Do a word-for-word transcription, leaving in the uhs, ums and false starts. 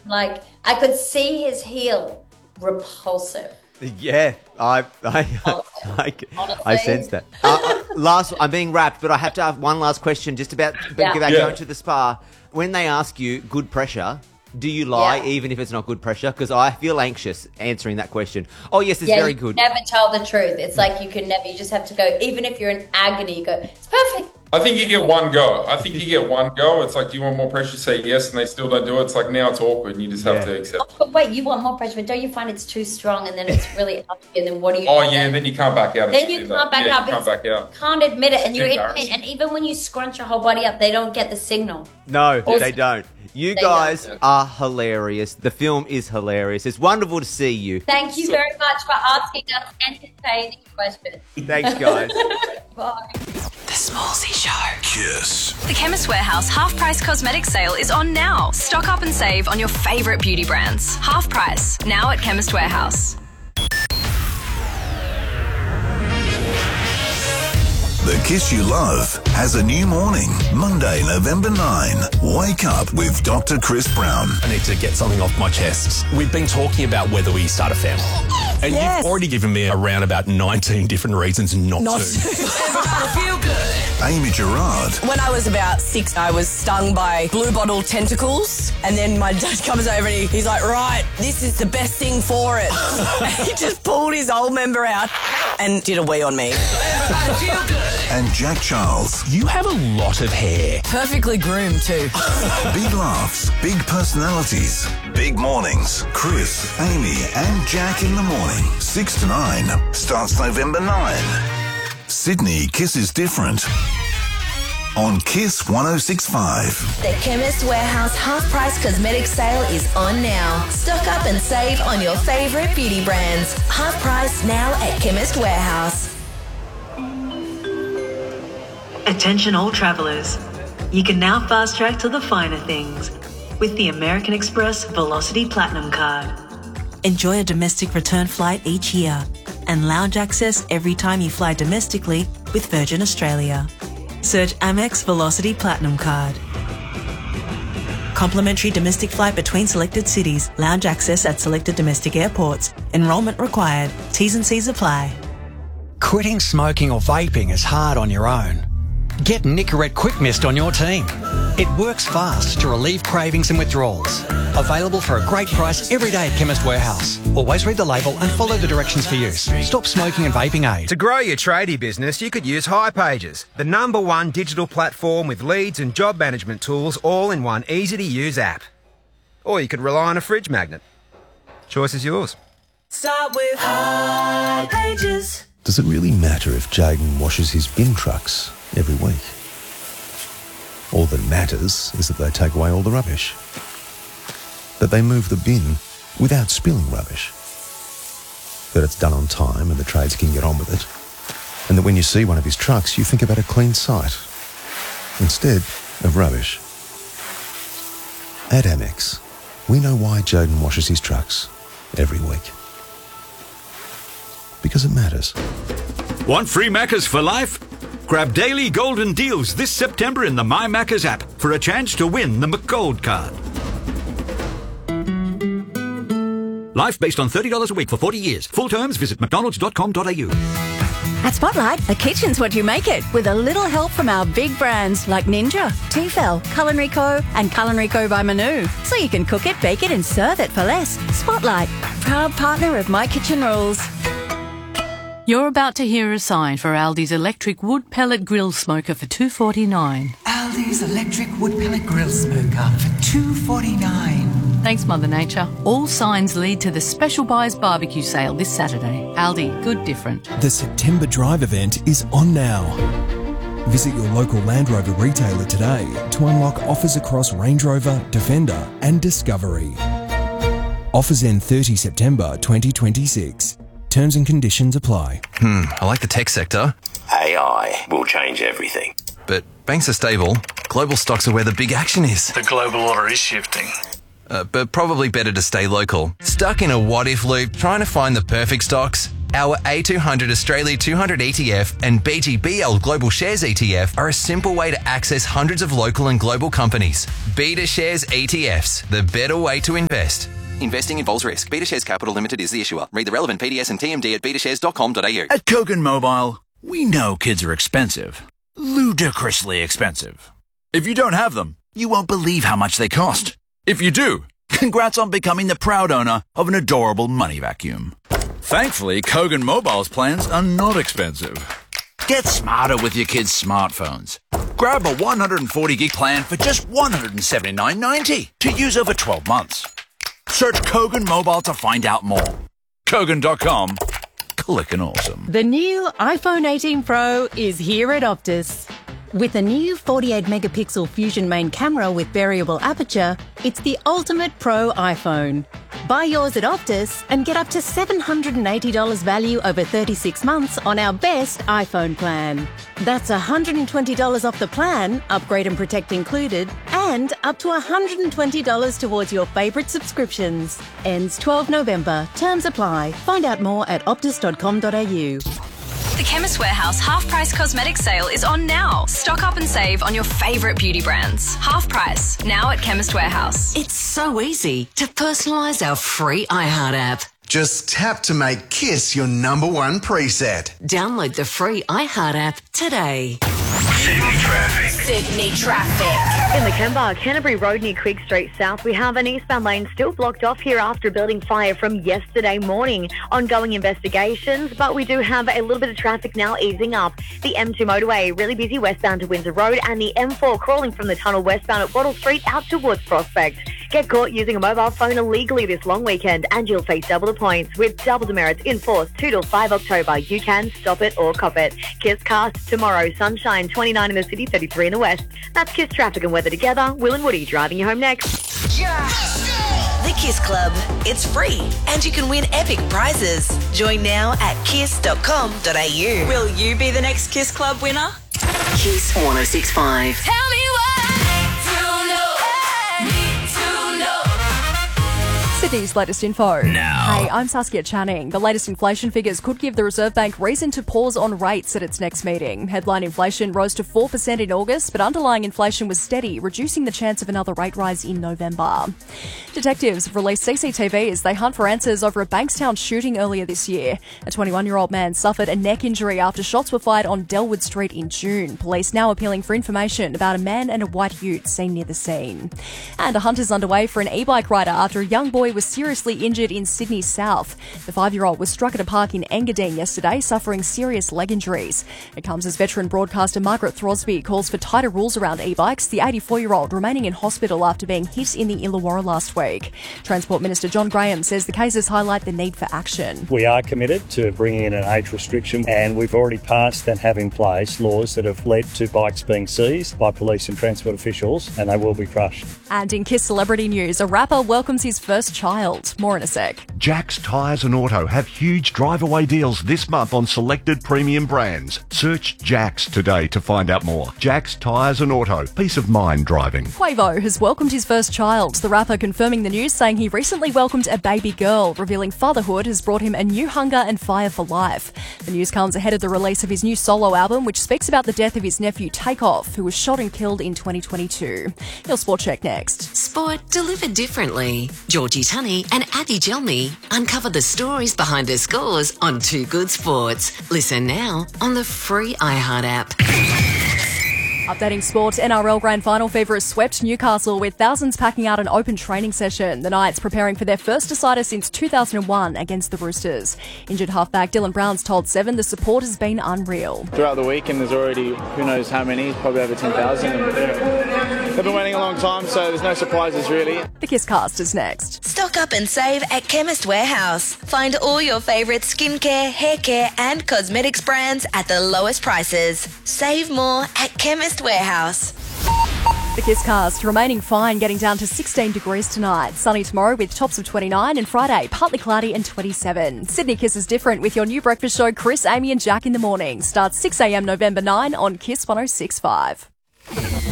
like, I could see his heel. Repulsive. Yeah, I I I, I, I sense that. Uh, last, I'm being wrapped, but I have to have one last question just about, Yeah. about Yeah. going to the spa. When they ask you good pressure, do you lie Yeah. even if it's not good pressure? Because I feel anxious answering that question. Oh, yes, it's Yeah, very you good. never tell the truth. It's like you can never, you just have to go, even if you're in agony, you go, it's perfect. I think you get one go. I think you get one go. It's like, do you want more pressure? Say yes, and they still don't do it. It's like, now it's awkward, and you just have Yeah. to accept. Oh, but wait, you want more pressure, but don't you find it's too strong and then it's really up to you, and then what do you Oh do yeah, and then you can't back out. Then and you do can't that. back yeah, out. You can't because back out. you can't admit it, and It's you're in pain. embarrassing. And even when you scrunch your whole body up, they don't get the signal. No, Or- they don't. You They guys don't. are hilarious. The film is hilarious. It's wonderful to see you. Thank you very much for asking us entertaining questions. Thanks, guys. Bye. The Smallsy Show. Kiss. The Chemist Warehouse half price cosmetics sale is on now. Stock up and save on your favourite beauty brands. Half price now at Chemist Warehouse. The Kiss You Love has a new morning. Monday, November ninth. Wake up with Doctor Chris Brown. I need to get something off my chest. We've been talking about whether we start a family. And Yes. you've already given me around about nineteen different reasons not, Not to. Amy Gerard. When I was about six, I was stung by blue bottle tentacles, and then my dad comes over and he, he's like, right, this is the best thing for it. And he just pulled his old member out and did a wee on me. And Jack Charles. You have a lot of hair. Perfectly groomed too. Big laughs, big personalities, big mornings. Chris, Amy, and Jack in the morning. six to nine. Starts November ninth. Sydney Kiss is different. On Kiss one oh six point five. The Chemist Warehouse half-price cosmetic sale is on now. Stock up and save on your favourite beauty brands. Half price now at Chemist Warehouse. Attention all travellers. You can now fast track to the finer things with the American Express Velocity Platinum Card. Enjoy a domestic return flight each year and lounge access every time you fly domestically with Virgin Australia. Search Amex Velocity Platinum Card. Complimentary domestic flight between selected cities. Lounge access at selected domestic airports. Enrolment required. T's and C's apply. Quitting smoking or vaping is hard on your own. Get Nicorette Quick Mist on your team. It works fast to relieve cravings and withdrawals. Available for a great price every day at Chemist Warehouse. Always read the label and follow the directions for use. Stop smoking and vaping aid. To grow your tradie business, you could use hipages, the number one digital platform with leads and job management tools all in one easy-to-use app. Or you could rely on a fridge magnet. Choice is yours. Start with hipages. Does it really matter if Jaden washes his bin trucks every week? All that matters is that they take away all the rubbish. That they move the bin without spilling rubbish. That it's done on time and the trades can get on with it. And that when you see one of his trucks, you think about a clean site instead of rubbish. At Amex, we know why Jaden washes his trucks every week. Because it matters. Want free Maccas for life? Grab daily golden deals this September in the My Maccas app for a chance to win the McGold card. Life based on thirty dollars a week for forty years. Full terms, visit mcdonalds dot com dot a u. At Spotlight, a kitchen's what you make it, with a little help from our big brands like Ninja, Tefal, Culinary Co, and Culinary Co by Manu. So you can cook it, bake it, and serve it for less. Spotlight, proud partner of My Kitchen Rules. You're about to hear a sign for Aldi's electric wood pellet grill smoker for two forty-nine. Aldi's electric wood pellet grill smoker for two forty-nine. Thanks, Mother Nature. All signs lead to the Special Buys Barbecue Sale this Saturday. Aldi, good different. The September Drive event is on now. Visit your local Land Rover retailer today to unlock offers across Range Rover, Defender and Discovery. Offers end thirtieth September twenty twenty-six. Terms and conditions apply. Hmm, I like the tech sector. A I will change everything. But banks are stable. Global stocks are where the big action is. The global order is shifting. Uh, but probably better to stay local. Stuck in a what-if loop trying to find the perfect stocks? Our A two hundred Australia two hundred E T F and B G B L Global Shares E T F are a simple way to access hundreds of local and global companies. Beta Shares E T Fs, the better way to invest. Investing involves risk. Beta Shares Capital Limited is the issuer. Read the relevant P D S and T M D at beta shares dot com dot a u. At Kogan Mobile, we know kids are expensive. Ludicrously expensive. If you don't have them, you won't believe how much they cost. If you do, congrats on becoming the proud owner of an adorable money vacuum. Thankfully, Kogan Mobile's plans are not expensive. Get smarter with your kids' smartphones. Grab a one hundred forty gig plan for just one hundred seventy-nine ninety to use over twelve months. Search Kogan Mobile to find out more. Kogan dot com. Clickin' awesome. The new iPhone eighteen Pro is here at Optus. With a new forty-eight megapixel Fusion main camera with variable aperture, it's the ultimate pro iPhone. Buy yours at Optus and get up to seven hundred eighty dollars value over thirty-six months on our best iPhone plan. That's one hundred twenty dollars off the plan, upgrade and protect included, and up to one hundred twenty dollars towards your favourite subscriptions. Ends twelfth November. Terms apply. Find out more at optus dot com dot a u. The Chemist Warehouse Half Price Cosmetic Sale is on now. Stock up and save on your favourite beauty brands. Half price, now at Chemist Warehouse. It's so easy to personalise our free iHeart app. Just tap to make Kiss your number one preset. Download the free iHeart app today. Sydney traffic. Sydney traffic. In the Kemba, Canterbury Road near Quick Street South, we have an eastbound lane still blocked off here after a building fire from yesterday morning. Ongoing investigations, but we do have a little bit of traffic now easing up. The M two motorway, really busy westbound to Windsor Road, and the M four crawling from the tunnel westbound at Wattle Street out towards Prospect. Get caught using a mobile phone illegally this long weekend and you'll face double the points with double demerits in force two till five October. You can stop it or cop it. Kiss Cast tomorrow. Sunshine twenty-nine in the city, thirty-three in the west. That's Kiss traffic and weather together. Will and Woody driving you home next. The Kiss Club. It's free and you can win epic prizes. Join now at kiss dot com dot a u. Will you be the next Kiss Club winner? Kiss one oh six point five. Tell me Sydney's latest info. Now. Hey, I'm Saskia Channing. The latest inflation figures could give the Reserve Bank reason to pause on rates at its next meeting. Headline inflation rose to four percent in August, but underlying inflation was steady, reducing the chance of another rate rise in November. Detectives have released C C T V as they hunt for answers over a Bankstown shooting earlier this year. A twenty-one-year-old man suffered a neck injury after shots were fired on Delwood Street in June. Police now appealing for information about a man and a white ute seen near the scene. And a hunt is underway for an e-bike rider after a young boy was seriously injured in Sydney South. The five-year-old was struck at a park in Engadine yesterday, suffering serious leg injuries. It comes as veteran broadcaster Margaret Throsby calls for tighter rules around e-bikes, the eighty-four-year-old remaining in hospital after being hit in the Illawarra last week. Transport Minister John Graham says the cases highlight the need for action. We are committed to bringing in an age restriction, and we've already passed and have in place laws that have led to bikes being seized by police and transport officials, and they will be crushed. And in Kiss celebrity news, a rapper welcomes his first child. More in a sec. Jack's Tyres and Auto have huge drive-away deals this month on selected premium brands. Search Jack's today to find out more. Jack's Tyres and Auto. Peace of mind driving. Quavo has welcomed his first child. The rapper confirming the news, saying he recently welcomed a baby girl, revealing fatherhood has brought him a new hunger and fire for life. The news comes ahead of the release of his new solo album, which speaks about the death of his nephew Takeoff, who was shot and killed in twenty twenty-two. Your Sport Check next. Sport delivered differently. Georgie Tunney and Addy Jelmy uncover the stories behind the scores on Too Good Sports. Listen now on the free iHeart app. Updating sport, N R L Grand Final fever has swept Newcastle with thousands packing out an open training session. The Knights preparing for their first decider since two thousand one against the Roosters. Injured halfback Dylan Brown's told Seven the support has been unreal. Throughout the week, and there's already who knows how many, probably over ten thousand. They've been waiting a long time, so there's no surprises really. The Kiss Cast is next. Stock up and save at Chemist Warehouse. Find all your favourite skincare, hair care and cosmetics brands at the lowest prices. Save more at Chemist Warehouse. The Kiss Cast remaining fine, getting down to sixteen degrees tonight. Sunny tomorrow with tops of twenty-nine, and Friday partly cloudy and twenty-seven. Sydney Kiss is different with your new breakfast show, Chris, Amy and Jack in the morning. Starts six a.m. November ninth on Kiss one oh six point five.